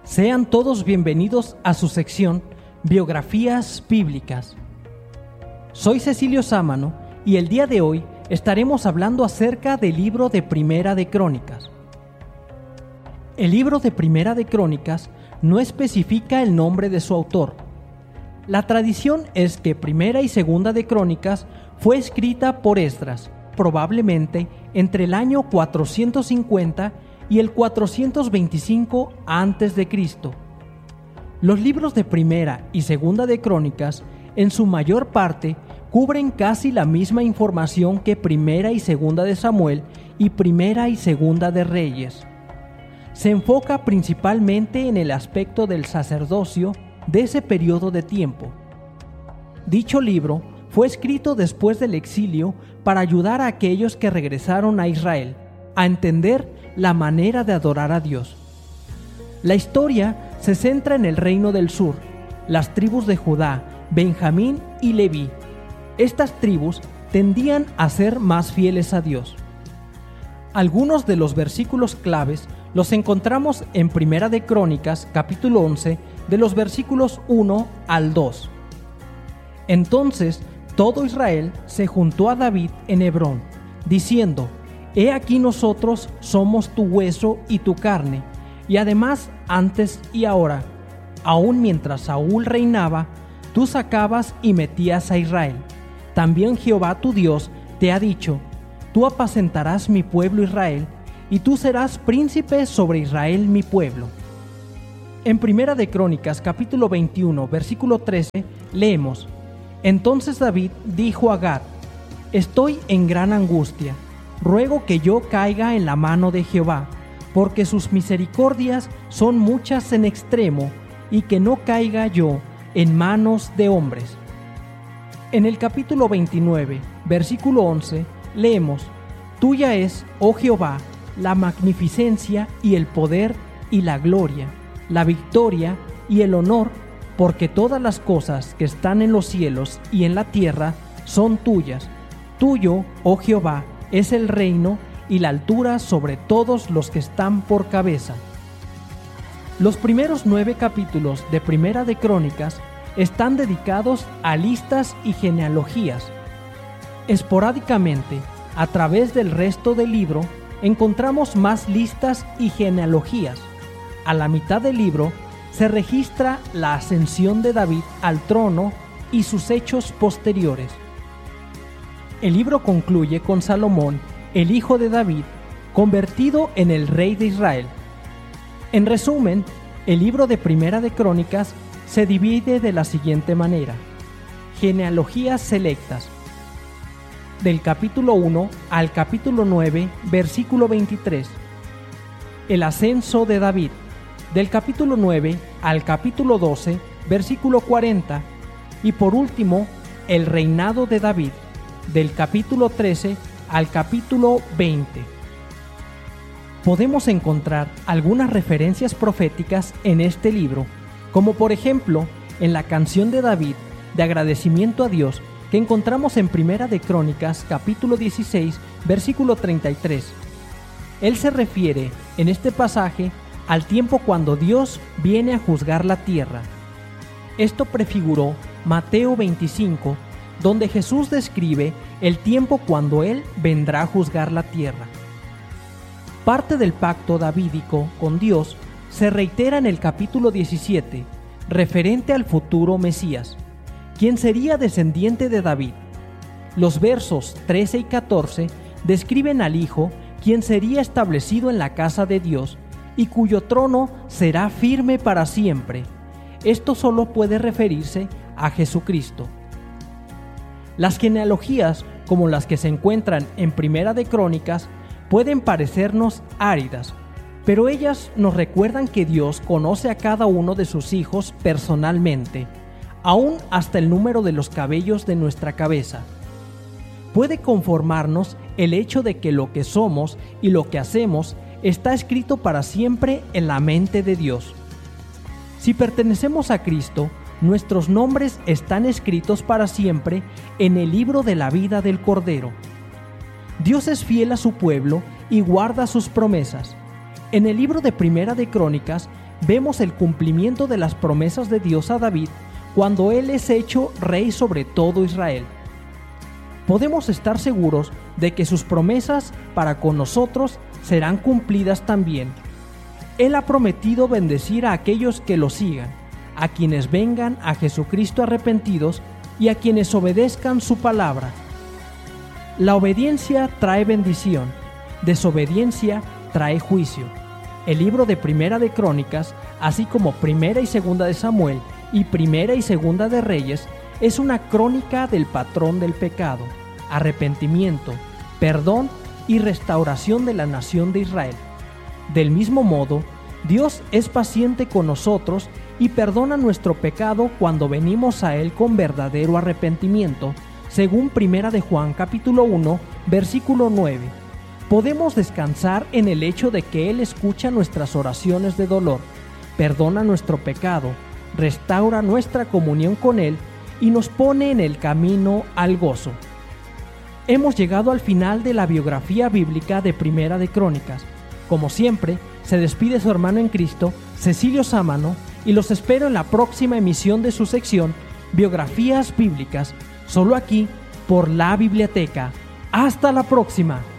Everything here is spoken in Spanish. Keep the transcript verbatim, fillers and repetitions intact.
Sean todos bienvenidos a su sección Biografías Bíblicas. Soy Cecilio Sámano y el día de hoy estaremos hablando acerca del libro de Primera de Crónicas. El libro de Primera de Crónicas no especifica el nombre de su autor. La tradición es que Primera y Segunda de Crónicas fue escrita por Esdras, probablemente entre el año cuatrocientos cincuenta y el cuatrocientos veinticinco antes de Cristo. Los libros de Primera y Segunda de Crónicas, en su mayor parte, cubren casi la misma información que Primera y Segunda de Samuel y Primera y Segunda de Reyes. Se enfoca principalmente en el aspecto del sacerdocio de ese periodo de tiempo. Dicho libro fue escrito después del exilio para ayudar a aquellos que regresaron a Israel a entender la manera de adorar a Dios. La historia se centra en el reino del sur, las tribus de Judá, Benjamín y Leví. Estas tribus tendían a ser más fieles a Dios. Algunos de los versículos claves los encontramos en Primera de Crónicas, capítulo once, de los versículos uno al dos. Entonces todo Israel se juntó a David en Hebrón, diciendo: He aquí nosotros somos tu hueso y tu carne, y además antes y ahora, aun mientras Saúl reinaba, tú sacabas y metías a Israel. También Jehová tu Dios te ha dicho: Tú apacentarás mi pueblo Israel, y tú serás príncipe sobre Israel mi pueblo. En Primera de Crónicas, capítulo veintiuno, versículo trece, leemos: Entonces David dijo a Gad: Estoy en gran angustia. Ruego que yo caiga en la mano de Jehová, porque sus misericordias son muchas en extremo, y que no caiga yo en manos de hombres. En el capítulo veintinueve, versículo once, leemos: Tuya es, oh Jehová, la magnificencia y el poder y la gloria, la victoria y el honor, porque todas las cosas que están en los cielos y en la tierra son tuyas. Tuyo, oh Jehová, es el reino y la altura sobre todos los que están por cabeza. Los primeros nueve capítulos de Primera de Crónicas están dedicados a listas y genealogías. Esporádicamente, a través del resto del libro, encontramos más listas y genealogías. A la mitad del libro se registra la ascensión de David al trono y sus hechos posteriores. El libro concluye con Salomón, el hijo de David, convertido en el rey de Israel. En resumen, el libro de Primera de Crónicas se divide de la siguiente manera: genealogías selectas. Del capítulo uno al capítulo nueve, versículo veintitrés. El ascenso de David. Del capítulo nueve al capítulo doce, versículo cuarenta. Y por último, el reinado de David. Del capítulo trece al capítulo veinte. Podemos encontrar algunas referencias proféticas en este libro, como por ejemplo en la canción de David de agradecimiento a Dios que encontramos en Primera de Crónicas, capítulo dieciséis, versículo treinta y tres. Él se refiere en este pasaje al tiempo cuando Dios viene a juzgar la tierra. Esto prefiguró Mateo veinticinco, donde Jesús describe el tiempo cuando Él vendrá a juzgar la tierra. Parte del pacto davídico con Dios se reitera en el capítulo diecisiete, referente al futuro Mesías, quien sería descendiente de David. Los versos trece y catorce describen al Hijo, quien sería establecido en la casa de Dios y cuyo trono será firme para siempre. Esto solo puede referirse a Jesucristo. Las genealogías, como las que se encuentran en Primera de Crónicas, pueden parecernos áridas, pero ellas nos recuerdan que Dios conoce a cada uno de sus hijos personalmente, aún hasta el número de los cabellos de nuestra cabeza. Puede conformarnos el hecho de que lo que somos y lo que hacemos está escrito para siempre en la mente de Dios. Si pertenecemos a Cristo, nuestros nombres están escritos para siempre en el libro de la vida del Cordero. Dios es fiel a su pueblo y guarda sus promesas. En el libro de Primera de Crónicas vemos el cumplimiento de las promesas de Dios a David cuando él es hecho rey sobre todo Israel. Podemos estar seguros de que sus promesas para con nosotros serán cumplidas también. Él ha prometido bendecir a aquellos que lo sigan, a quienes vengan a Jesucristo arrepentidos y a quienes obedezcan su palabra. La obediencia trae bendición, desobediencia trae juicio. El libro de Primera de Crónicas, así como Primera y Segunda de Samuel y Primera y Segunda de Reyes, es una crónica del patrón del pecado, arrepentimiento, perdón y restauración de la nación de Israel. Del mismo modo, Dios es paciente con nosotros y perdona nuestro pecado cuando venimos a Él con verdadero arrepentimiento, según Primera de Juan capítulo uno, versículo nueve. Podemos descansar en el hecho de que Él escucha nuestras oraciones de dolor, perdona nuestro pecado, restaura nuestra comunión con Él y nos pone en el camino al gozo. Hemos llegado al final de la biografía bíblica de Primera de Crónicas. Como siempre, se despide su hermano en Cristo, Cecilio Sámano, y los espero en la próxima emisión de su sección Biografías Bíblicas, solo aquí por La Biblioteca. ¡Hasta la próxima!